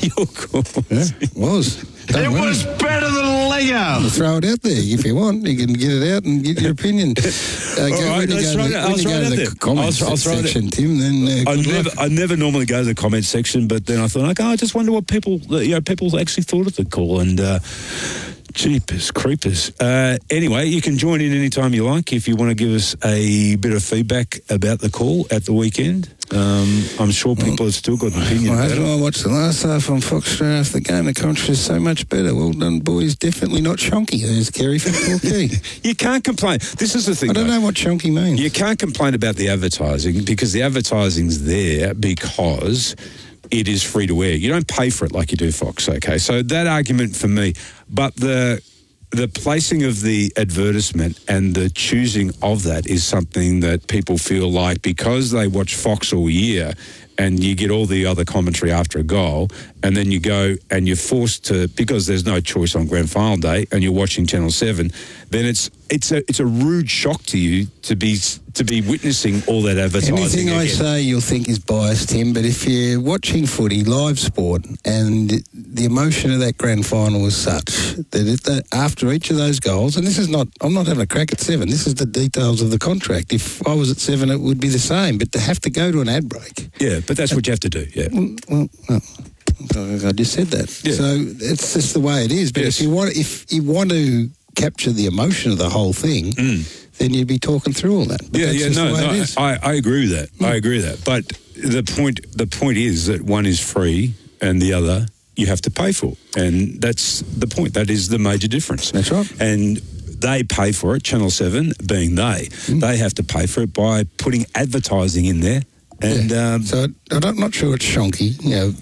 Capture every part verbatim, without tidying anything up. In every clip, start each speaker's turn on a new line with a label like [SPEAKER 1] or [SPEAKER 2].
[SPEAKER 1] Your calls.
[SPEAKER 2] Yeah, it was. Don't
[SPEAKER 3] it
[SPEAKER 2] worry.
[SPEAKER 3] was better than Lego.
[SPEAKER 2] I'll throw it out there if you want. You can get it out and get your opinion. Uh,
[SPEAKER 1] All
[SPEAKER 2] go,
[SPEAKER 1] right,
[SPEAKER 2] when you
[SPEAKER 1] let's
[SPEAKER 2] go
[SPEAKER 1] throw
[SPEAKER 2] to
[SPEAKER 1] it
[SPEAKER 2] the,
[SPEAKER 1] out.
[SPEAKER 2] when
[SPEAKER 1] I'll
[SPEAKER 2] you
[SPEAKER 1] throw
[SPEAKER 2] go
[SPEAKER 1] it
[SPEAKER 2] to
[SPEAKER 1] out
[SPEAKER 2] the
[SPEAKER 1] there.
[SPEAKER 2] comments
[SPEAKER 1] I'll- I'll throw it
[SPEAKER 2] section, Tim, then uh,
[SPEAKER 1] I
[SPEAKER 2] good
[SPEAKER 1] never,
[SPEAKER 2] luck.
[SPEAKER 1] I never normally go to the comment section, but then I thought, okay, I just wonder what people, you know, people actually thought of the call, and uh, jeepers creepers. Uh, anyway, you can join in anytime you like if you want to give us a bit of feedback about the call at the weekend. Um, I'm sure people have still got an opinion
[SPEAKER 2] Well,
[SPEAKER 1] about it.
[SPEAKER 2] I watched the last half on Foxtel after the game. The commentary is so much better. Well done, boys. Definitely not shonky. There's Kerry from Torquay.
[SPEAKER 1] You can't complain. This is the thing.
[SPEAKER 2] I don't
[SPEAKER 1] though.
[SPEAKER 2] know what shonky means.
[SPEAKER 1] You can't complain about the advertising because the advertising's there because it is free to air. You don't pay for it like you do Fox, okay? So that argument for me, but the the placing of the advertisement and the choosing of that is something that people feel like because they watch Fox all year and you get all the other commentary after a goal, and then you go and you're forced to, because there's no choice on grand final day and you're watching Channel seven, then it's it's a it's a rude shock to you to be to be witnessing all that advertising.
[SPEAKER 2] Anything I
[SPEAKER 1] again.
[SPEAKER 2] say you'll think is biased, Tim, but if you're watching footy, live sport, and the emotion of that grand final was such that, if that after each of those goals, and this is not, I'm not having a crack at seven, this is the details of the contract. If I was at seven, it would be the same, but to have to go to an ad break.
[SPEAKER 1] Yeah, but that's what you have to do, yeah.
[SPEAKER 2] Well, well, well I just said that.
[SPEAKER 1] Yeah.
[SPEAKER 2] So it's just the way it is. But
[SPEAKER 1] Yes.
[SPEAKER 2] if you want, if you want to capture the emotion of the whole thing,
[SPEAKER 1] Mm.
[SPEAKER 2] then you'd be talking through all that. But
[SPEAKER 1] Yeah,
[SPEAKER 2] that's
[SPEAKER 1] yeah,
[SPEAKER 2] just
[SPEAKER 1] no,
[SPEAKER 2] the way
[SPEAKER 1] no,
[SPEAKER 2] it is.
[SPEAKER 1] I, I agree with that. I agree with that. But the point, the point is that one is free and the other you have to pay for, and that's the point. That is the major difference.
[SPEAKER 2] That's right.
[SPEAKER 1] And they pay for it. Channel Seven, being they,
[SPEAKER 2] Mm.
[SPEAKER 1] they have to pay for it by putting advertising in there. And
[SPEAKER 2] Yeah.
[SPEAKER 1] um,
[SPEAKER 2] so I- I'm not sure it's shonky, you know,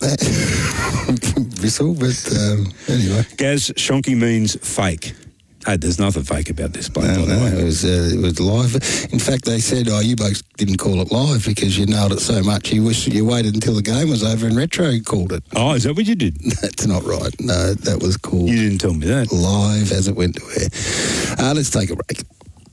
[SPEAKER 2] whistle, but um, anyway.
[SPEAKER 1] Gaz, shonky means fake. Hey, there's nothing fake about this, bloke,
[SPEAKER 2] No,
[SPEAKER 1] by the
[SPEAKER 2] no,
[SPEAKER 1] way.
[SPEAKER 2] it was uh, it was live. In fact, they said, "Oh, you blokes didn't call it live because you nailed it so much. You wish you waited until the game was over and Retro called it."
[SPEAKER 1] Oh, is that what you did?
[SPEAKER 2] That's not right. No, that was called
[SPEAKER 1] You didn't tell me that.
[SPEAKER 2] live as it went to air. Uh, let's take a break.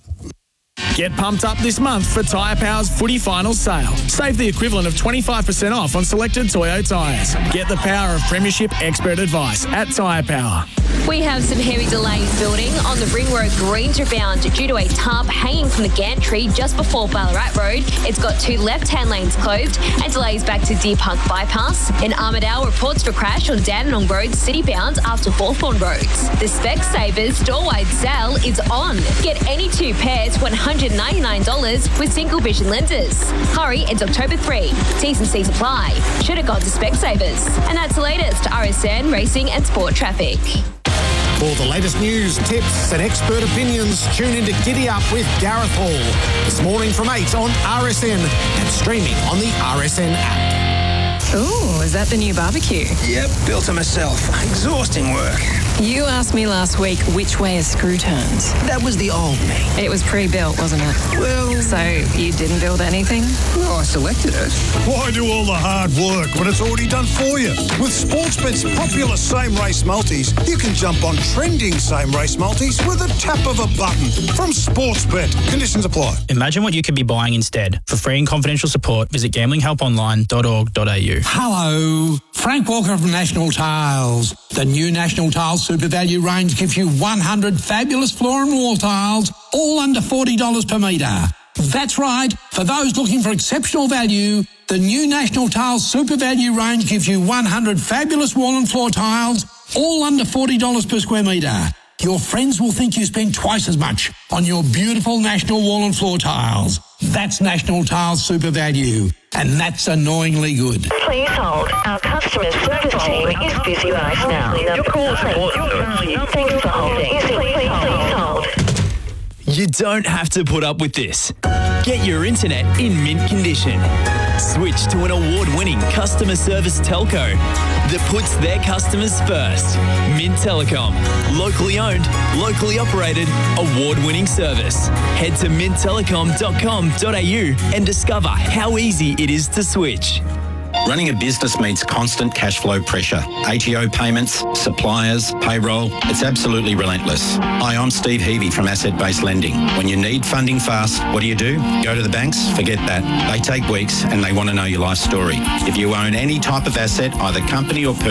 [SPEAKER 4] Get pumped up this month for Tyre Power's footy final sale. Save the equivalent of twenty-five percent off on selected Toyo tyres. Get the power of Premiership expert advice at Tyre Power.
[SPEAKER 5] We have some heavy delays building on the Ring Road Greens bound due to a tarp hanging from the gantry just before Ballarat Road. It's got two left-hand lanes closed and delays back to Deer Park Bypass. And Armidale reports for crash on Dandenong Road city bound after Hawthorn Roads. The Specsavers store-wide sale is on. Get any two pairs one hundred ninety-nine dollars with single vision lenses. Hurry, it's October third. T's and C's apply. Should have gone to Specsavers. And that's the latest R S N Racing and Sport Traffic.
[SPEAKER 6] For the latest news, tips and expert opinions, tune in to Giddy Up with Gareth Hall. This morning from eight on R S N and streaming on the R S N app.
[SPEAKER 7] Ooh, is that the new barbecue?
[SPEAKER 8] Yep, built it myself. Exhausting work.
[SPEAKER 7] You asked me last week which way a screw turns.
[SPEAKER 8] That was the old me.
[SPEAKER 7] It was pre-built, wasn't it?
[SPEAKER 8] Well,
[SPEAKER 7] So you didn't build anything?
[SPEAKER 8] well, I selected it.
[SPEAKER 9] Why do all the hard work when it's already done for you? With Sportsbet's popular same race multis, you can jump on trending same race multis with a tap of a button from Sportsbet. Conditions apply.
[SPEAKER 10] Imagine what you could be buying instead. For free and confidential support, visit gambling help online dot org dot a u.
[SPEAKER 6] Hello, Frank Walker from National Tiles. The new National Tiles Super Value range gives you one hundred fabulous floor and wall tiles, all under forty dollars per metre. That's right, for those looking for exceptional value, the new National Tiles Super Value range gives you one hundred fabulous wall and floor tiles, all under forty dollars per square metre. Your friends will think you spend twice as much on your beautiful National wall and floor tiles. That's National Tiles Super Value, and that's annoyingly good.
[SPEAKER 11] Please hold. Our customer service team is busy right now. Your call is important. Thanks for holding. Please, please hold.
[SPEAKER 12] You don't have to put up with this. Get your internet in mint condition. Switch to an award-winning customer service telco that puts their customers first. Mint Telecom. Locally owned, locally operated, award-winning service. Head to mint telecom dot com dot a u and discover how easy it is to switch.
[SPEAKER 13] Running a business means constant cash flow pressure. A T O payments, suppliers, payroll, it's absolutely relentless. Hi, I'm Steve Heavey from Asset Based Lending. When you need funding fast, what do you do? Go to the banks? Forget that. They take weeks and they want to know your life story. If you own any type of asset, either company or personal,